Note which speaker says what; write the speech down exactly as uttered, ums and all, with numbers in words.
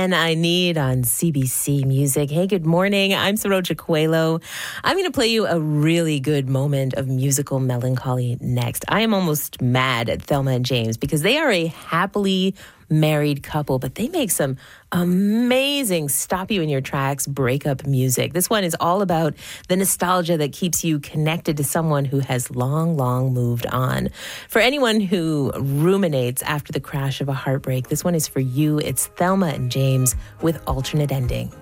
Speaker 1: And I Need on C B C Music. Hey, good morning. I'm Saroja Coelho. I'm going to play you a really good moment of musical melancholy next. I am almost mad at Thelma and James because they are a happily married couple, but they make some amazing stop you in your tracks breakup music. This one is all about the nostalgia that keeps you connected to someone who has long, long moved on. For anyone who ruminates after the crash of a heartbreak, this one is for you. It's Thelma and James with Alternate Ending.